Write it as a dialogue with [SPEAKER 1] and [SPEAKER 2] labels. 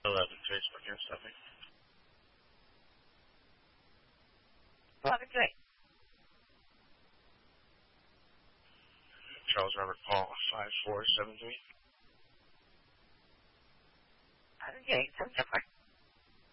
[SPEAKER 1] 11 Facebook and stuffing.
[SPEAKER 2] What a great.
[SPEAKER 1] Charles Robert Paul, 5473.
[SPEAKER 2] Okay, so different.